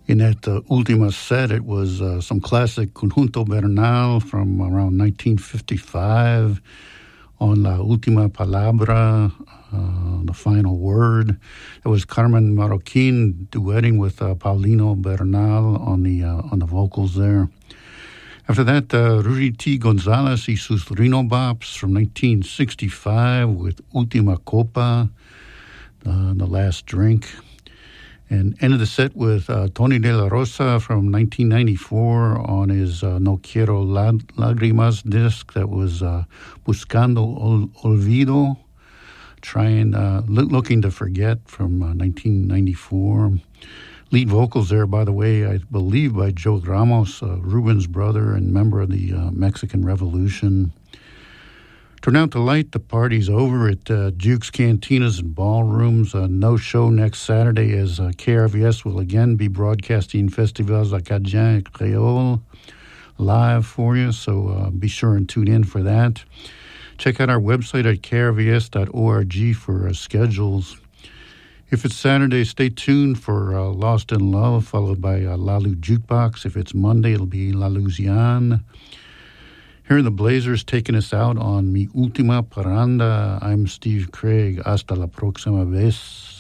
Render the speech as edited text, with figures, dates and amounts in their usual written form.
In that Ultima set, it was some classic Conjunto Bernal from around 1955 on La Última Palabra, the final word. It was Carmen Marroquin duetting with Paulino Bernal on the vocals there. After that, Rudy T. Gonzalez y sus Rinobops from 1965 with Ultima Copa, The Last Drink. And ended the set with Tony De La Rosa from 1994 on his No Quiero Lágrimas disc that was Buscando Olvido, looking to forget from 1994. Lead vocals there, by the way, I believe by Joe Ramos, Ruben's brother and member of the Mexican Revolution. Turn out the light, the party's over at Duke's Cantinas and Ballrooms. No show next Saturday as KRVS will again be broadcasting Festivals Acadiens et Creole live for you, so be sure and tune in for that. Check out our website at krvs.org for schedules. If it's Saturday, stay tuned for Lost in Love, followed by Lalu Jukebox. If it's Monday, it'll be La Louisiane. Here are the Blazers taking us out on Mi Última Parranda. I'm Steve Craig. Hasta la próxima vez.